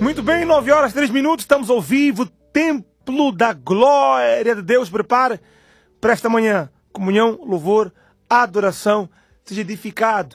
Muito bem, 9 horas 3 minutos, estamos ao vivo, Templo da Glória de Deus. Prepare para esta manhã, comunhão, louvor, adoração, seja edificado